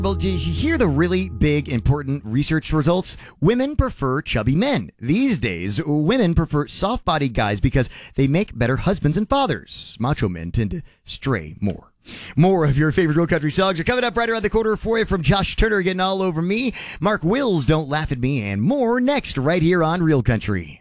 Well, did you hear the really big, important research results? Women prefer chubby men. These days, women prefer soft-bodied guys because they make better husbands and fathers. Macho men tend to stray more. More of your favorite real country songs are coming up right around the corner for you, from Josh Turner getting all over me, Mark Wills, Don't Laugh at Me, and more next right here on Real Country.